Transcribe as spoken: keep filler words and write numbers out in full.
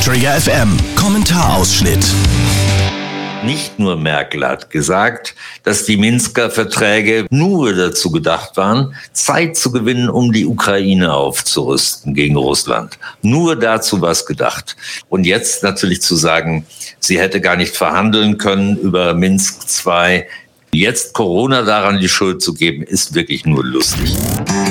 Trigger F M Kommentarausschnitt. Nicht nur Merkel hat gesagt, dass die Minsker Verträge nur dazu gedacht waren, Zeit zu gewinnen, um die Ukraine aufzurüsten gegen Russland. Nur dazu war es gedacht. Und jetzt natürlich zu sagen, sie hätte gar nicht verhandeln können über Minsk zwei. Jetzt Corona daran die Schuld zu geben, ist wirklich nur lustig.